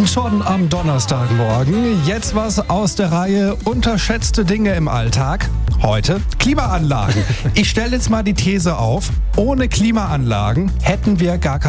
Schon am Donnerstagmorgen. Jetzt was aus der Reihe unterschätzte Dinge im Alltag. Heute Klimaanlagen. Ich stelle jetzt mal die These auf, ohne Klimaanlagen hätten wir gar keine